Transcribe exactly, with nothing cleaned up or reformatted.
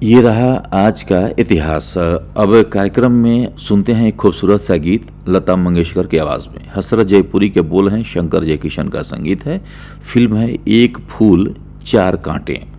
ये रहा आज का इतिहास। अब कार्यक्रम में सुनते हैं एक खूबसूरत सा गीत लता मंगेशकर की आवाज़ में। हसरत जयपुरी के बोल हैं, शंकर जयकिशन का संगीत है। फिल्म है एक फूल चार कांटे।